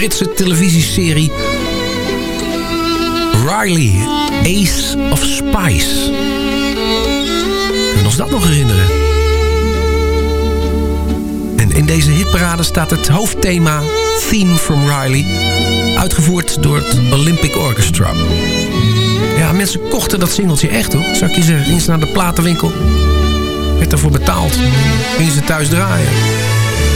Britse televisieserie Riley, Ace of Spice. Kun je ons dat nog herinneren? En in deze hitparade staat het hoofdthema Theme from Riley, uitgevoerd door het Olympic Orchestra. Ja, mensen kochten dat singeltje echt, hoor. Zou ik je zeggen, gingen ze naar de platenwinkel, werd ervoor betaald, gingen ze thuis draaien.